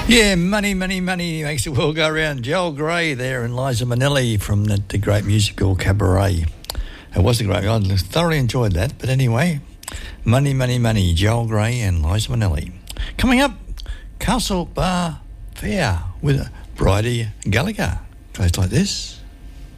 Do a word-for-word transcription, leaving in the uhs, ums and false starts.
Yeah, money, money, money makes the world go round. Joel Grey there and Liza Minnelli from the, the great musical Cabaret. It was a great, I thoroughly enjoyed that. But anyway, money, money, money, Joel Grey and Liza Minnelli. Coming up, Castle Bar Fair with Bridie Gallagher. Goes like this.